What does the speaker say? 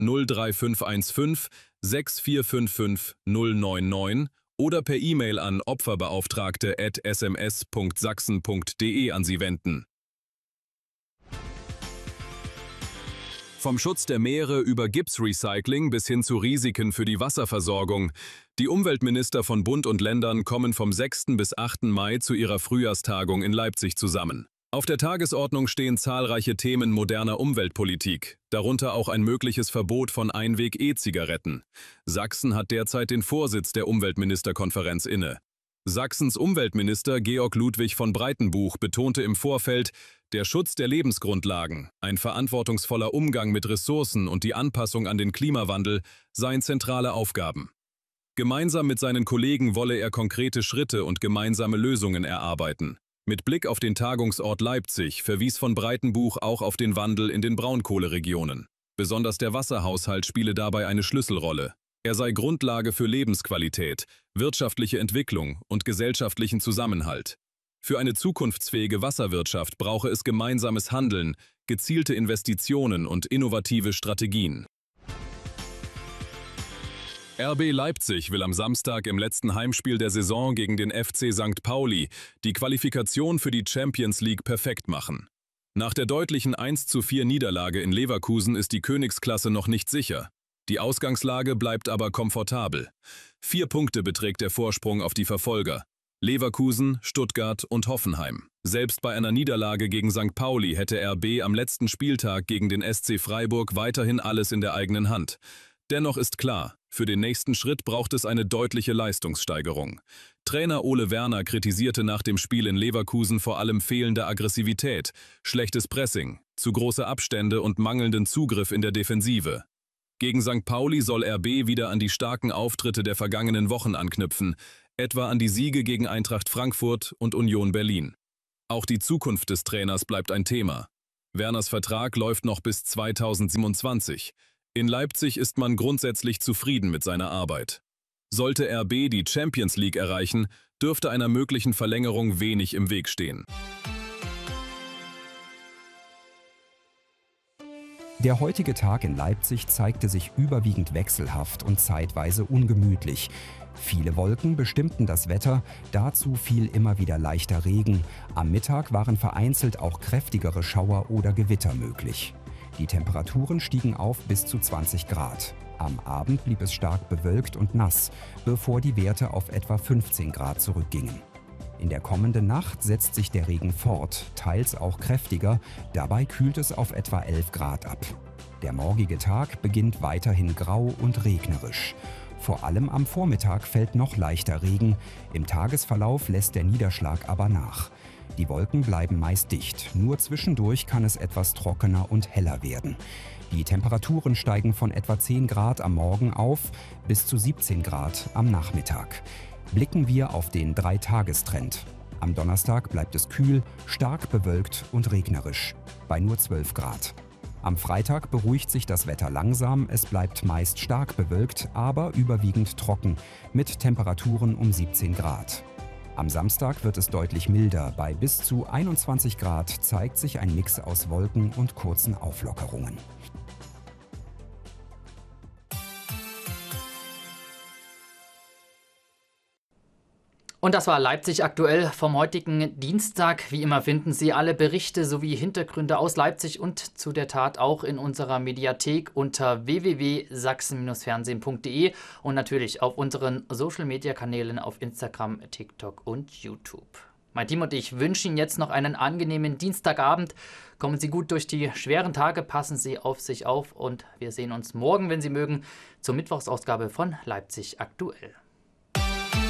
03515 6455 099 oder per E-Mail an opferbeauftragte@sms.sachsen.de an Sie wenden. Vom Schutz der Meere über Gipsrecycling bis hin zu Risiken für die Wasserversorgung. Die Umweltminister von Bund und Ländern kommen vom 6. bis 8. Mai zu ihrer Frühjahrstagung in Leipzig zusammen. Auf der Tagesordnung stehen zahlreiche Themen moderner Umweltpolitik, darunter auch ein mögliches Verbot von Einweg-E-Zigaretten. Sachsen hat derzeit den Vorsitz der Umweltministerkonferenz inne. Sachsens Umweltminister Georg Ludwig von Breitenbuch betonte im Vorfeld, der Schutz der Lebensgrundlagen, ein verantwortungsvoller Umgang mit Ressourcen und die Anpassung an den Klimawandel seien zentrale Aufgaben. Gemeinsam mit seinen Kollegen wolle er konkrete Schritte und gemeinsame Lösungen erarbeiten. Mit Blick auf den Tagungsort Leipzig verwies von Breitenbuch auch auf den Wandel in den Braunkohleregionen. Besonders der Wasserhaushalt spiele dabei eine Schlüsselrolle. Er sei Grundlage für Lebensqualität, wirtschaftliche Entwicklung und gesellschaftlichen Zusammenhalt. Für eine zukunftsfähige Wasserwirtschaft brauche es gemeinsames Handeln, gezielte Investitionen und innovative Strategien. RB Leipzig will am Samstag im letzten Heimspiel der Saison gegen den FC St. Pauli die Qualifikation für die Champions League perfekt machen. Nach der deutlichen 1:4 Niederlage in Leverkusen ist die Königsklasse noch nicht sicher. Die Ausgangslage bleibt aber komfortabel. 4 Punkte beträgt der Vorsprung auf die Verfolger. Leverkusen, Stuttgart und Hoffenheim. Selbst bei einer Niederlage gegen St. Pauli hätte RB am letzten Spieltag gegen den SC Freiburg weiterhin alles in der eigenen Hand. Dennoch ist klar, für den nächsten Schritt braucht es eine deutliche Leistungssteigerung. Trainer Ole Werner kritisierte nach dem Spiel in Leverkusen vor allem fehlende Aggressivität, schlechtes Pressing, zu große Abstände und mangelnden Zugriff in der Defensive. Gegen St. Pauli soll RB wieder an die starken Auftritte der vergangenen Wochen anknüpfen, etwa an die Siege gegen Eintracht Frankfurt und Union Berlin. Auch die Zukunft des Trainers bleibt ein Thema. Werners Vertrag läuft noch bis 2027. In Leipzig ist man grundsätzlich zufrieden mit seiner Arbeit. Sollte RB die Champions League erreichen, dürfte einer möglichen Verlängerung wenig im Weg stehen. Der heutige Tag in Leipzig zeigte sich überwiegend wechselhaft und zeitweise ungemütlich. Viele Wolken bestimmten das Wetter, dazu fiel immer wieder leichter Regen. Am Mittag waren vereinzelt auch kräftigere Schauer oder Gewitter möglich. Die Temperaturen stiegen auf bis zu 20 Grad. Am Abend blieb es stark bewölkt und nass, bevor die Werte auf etwa 15 Grad zurückgingen. In der kommenden Nacht setzt sich der Regen fort, teils auch kräftiger, dabei kühlt es auf etwa 11 Grad ab. Der morgige Tag beginnt weiterhin grau und regnerisch. Vor allem am Vormittag fällt noch leichter Regen, im Tagesverlauf lässt der Niederschlag aber nach. Die Wolken bleiben meist dicht, nur zwischendurch kann es etwas trockener und heller werden. Die Temperaturen steigen von etwa 10 Grad am Morgen auf bis zu 17 Grad am Nachmittag. Blicken wir auf den 3-Tagestrend. Am Donnerstag bleibt es kühl, stark bewölkt und regnerisch, bei nur 12 Grad. Am Freitag beruhigt sich das Wetter langsam, es bleibt meist stark bewölkt, aber überwiegend trocken, mit Temperaturen um 17 Grad. Am Samstag wird es deutlich milder, bei bis zu 21 Grad zeigt sich ein Mix aus Wolken und kurzen Auflockerungen. Und das war Leipzig aktuell vom heutigen Dienstag. Wie immer finden Sie alle Berichte sowie Hintergründe aus Leipzig und zu der Tat auch in unserer Mediathek unter www.sachsen-fernsehen.de und natürlich auf unseren Social-Media-Kanälen auf Instagram, TikTok und YouTube. Mein Team und ich wünschen Ihnen jetzt noch einen angenehmen Dienstagabend. Kommen Sie gut durch die schweren Tage, passen Sie auf sich auf und wir sehen uns morgen, wenn Sie mögen, zur Mittwochsausgabe von Leipzig aktuell.